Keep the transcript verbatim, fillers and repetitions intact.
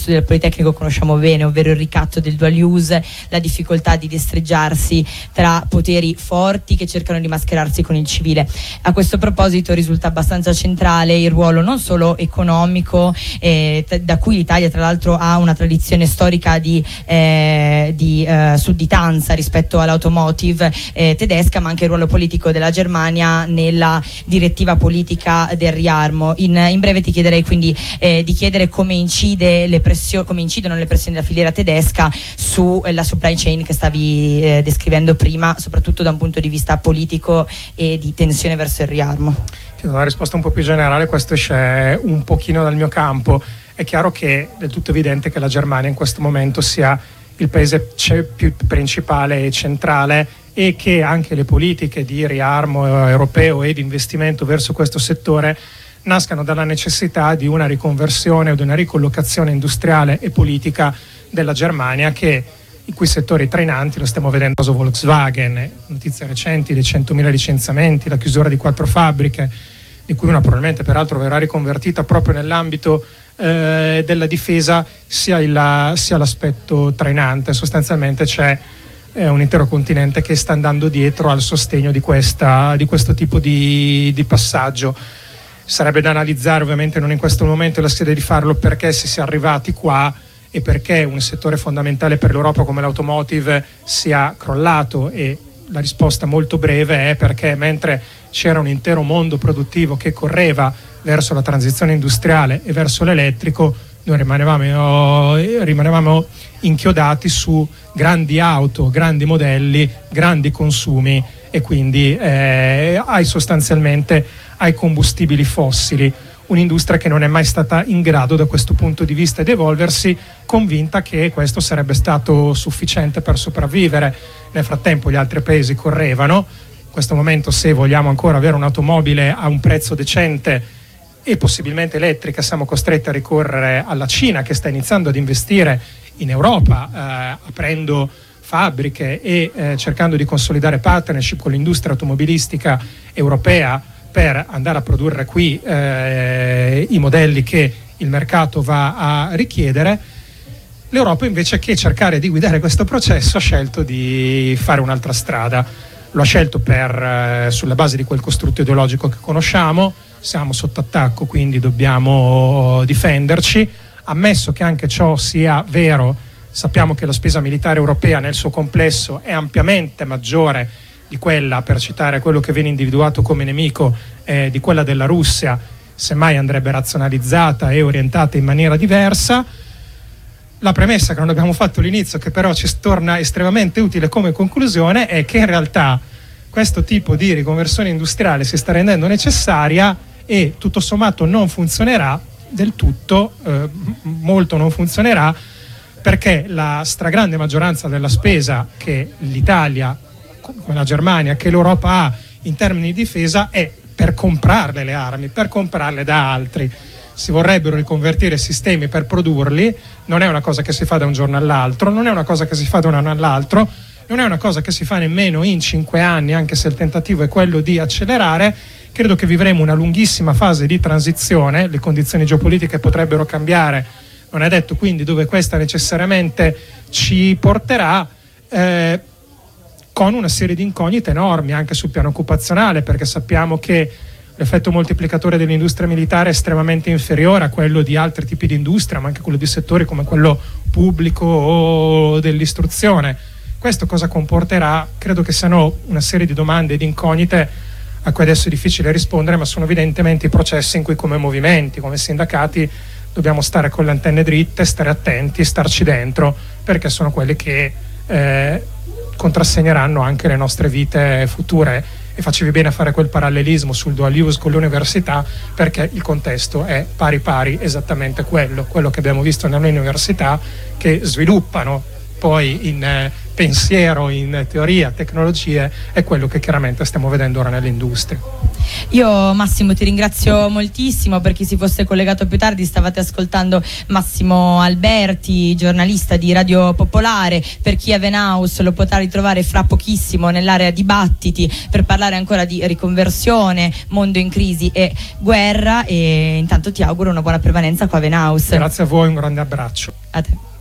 studio del Politecnico conosciamo bene, ovvero il ricatto del dual use, la difficoltà di destreggiarsi tra poteri forti che cercano di mascherarsi con il civile. A questo proposito risulta abbastanza centrale il ruolo non solo economico, eh, t- da cui l'Italia tra l'altro ha una tradizione storica di, eh, di eh, sudditanza rispetto all'automotive eh, tedesca, ma anche il ruolo politico della Germania nella direttiva politica del riarmo. In, in breve ti chiederei quindi eh, di chiedere come incide le pressio- come incidono le pressioni della filiera tedesca sulla supply chain che stavi eh, descrivendo prima, soprattutto da un punto di vista politico e di tensione verso il riarmo. Ti do una risposta un po' più generale, questo esce un pochino dal mio campo. È chiaro che è del tutto evidente che la Germania in questo momento sia il paese più principale e centrale, e che anche le politiche di riarmo europeo e di investimento verso questo settore nascano dalla necessità di una riconversione o di una ricollocazione industriale e politica della Germania, che i cui settori trainanti lo stiamo vedendo su Volkswagen, notizie recenti dei centomila licenziamenti, la chiusura di quattro fabbriche, di cui una probabilmente peraltro verrà riconvertita proprio nell'ambito eh, della difesa, sia, il, sia l'aspetto trainante. Sostanzialmente c'è eh, un intero continente che sta andando dietro al sostegno di, questa, di questo tipo di, di passaggio. Sarebbe da analizzare, ovviamente non in questo momento è la sede di farlo, perché si sia arrivati qua e perché un settore fondamentale per l'Europa come l'automotive sia crollato, e la risposta molto breve è perché mentre c'era un intero mondo produttivo che correva verso la transizione industriale e verso l'elettrico, noi rimanevamo, rimanevamo inchiodati su grandi auto, grandi modelli, grandi consumi, e quindi eh, hai sostanzialmente ai combustibili fossili. Un'industria che non è mai stata in grado da questo punto di vista di evolversi, convinta che questo sarebbe stato sufficiente per sopravvivere. Nel frattempo gli altri paesi correvano. In questo momento, se vogliamo ancora avere un'automobile a un prezzo decente e possibilmente elettrica, siamo costretti a ricorrere alla Cina, che sta iniziando ad investire in Europa, eh, aprendo fabbriche e eh, cercando di consolidare partnership con l'industria automobilistica europea per andare a produrre qui eh, i modelli che il mercato va a richiedere. L'Europa, invece che cercare di guidare questo processo, ha scelto di fare un'altra strada. Lo ha scelto per, eh, sulla base di quel costrutto ideologico che conosciamo. Siamo sotto attacco, quindi dobbiamo difenderci. Ammesso che anche ciò sia vero, sappiamo che la spesa militare europea nel suo complesso è ampiamente maggiore di quella, per citare quello che viene individuato come nemico, eh, di quella della Russia. Semmai andrebbe razionalizzata e orientata in maniera diversa. La premessa che non abbiamo fatto all'inizio, che però ci torna estremamente utile come conclusione, è che in realtà questo tipo di riconversione industriale si sta rendendo necessaria e tutto sommato non funzionerà del tutto, eh, molto non funzionerà, perché la stragrande maggioranza della spesa che l'Italia, come la Germania, che l'Europa ha in termini di difesa è per comprarle le armi, per comprarle da altri. Si vorrebbero riconvertire sistemi per produrli, non è una cosa che si fa da un giorno all'altro, non è una cosa che si fa da un anno all'altro, non è una cosa che si fa nemmeno in cinque anni, anche se il tentativo è quello di accelerare. Credo che vivremo una lunghissima fase di transizione, le condizioni geopolitiche potrebbero cambiare, non è detto quindi dove questa necessariamente ci porterà, eh, con una serie di incognite enormi anche sul piano occupazionale, perché sappiamo che l'effetto moltiplicatore dell'industria militare è estremamente inferiore a quello di altri tipi di industria, ma anche quello di settori come quello pubblico o dell'istruzione. Questo cosa comporterà? Credo che siano una serie di domande e di incognite a cui adesso è difficile rispondere, ma sono evidentemente i processi in cui come movimenti, come sindacati, dobbiamo stare con le antenne dritte, stare attenti, starci dentro, perché sono quelli che eh, contrassegneranno anche le nostre vite future. E facevi bene a fare quel parallelismo sul dual use con l'università, perché il contesto è pari pari esattamente quello, quello che abbiamo visto nelle università, che sviluppano poi in eh, pensiero, in teoria, tecnologie, è quello che chiaramente stiamo vedendo ora nell'industria. Io Massimo ti ringrazio moltissimo. Per chi si fosse collegato più tardi, stavate ascoltando Massimo Alberti, giornalista di Radio Popolare. Per chi è Venhouse lo potrà ritrovare fra pochissimo nell'area dibattiti per parlare ancora di riconversione, mondo in crisi e guerra, e intanto ti auguro una buona permanenza qua a Venhouse. Grazie a voi, un grande abbraccio. A te.